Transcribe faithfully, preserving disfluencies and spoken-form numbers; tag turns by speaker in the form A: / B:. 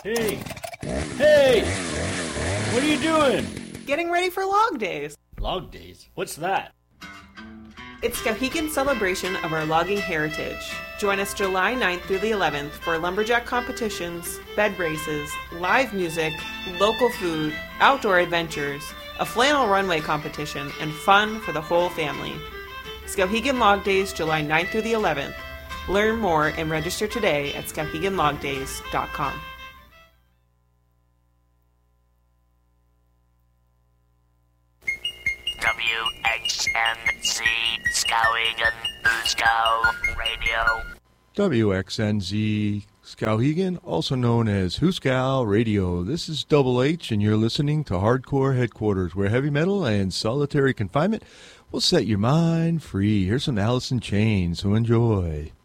A: Hey! Hey! What are you doing?
B: Getting ready for Log Days.
A: Log Days? What's that?
B: It's Skowhegan's celebration of our logging heritage. Join us July ninth through the eleventh for lumberjack competitions, bed races, live music, local food, outdoor adventures, a flannel runway competition, and fun for the whole family. Skowhegan Log Days, July ninth through the eleventh. Learn more and register today at skowhegan log days dot com.
C: W X N Z Skowhegan Huskow Radio.
D: W X N Z Skowhegan, also known as Huskow Radio. This is Double H, and you're listening to Hardcore Headquarters, where heavy metal and solitary confinement will set your mind free. Here's some Alice in Chains, so enjoy.